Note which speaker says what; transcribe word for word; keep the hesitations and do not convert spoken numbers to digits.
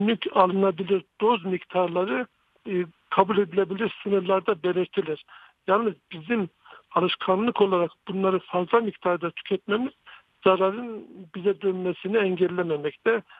Speaker 1: günlük alınabilir doz miktarları e, kabul edilebilir sınırlarda belirtilir. Yalnız bizim alışkanlık olarak bunları fazla miktarda tüketmemiz zararın bize dönmesini engellememekte.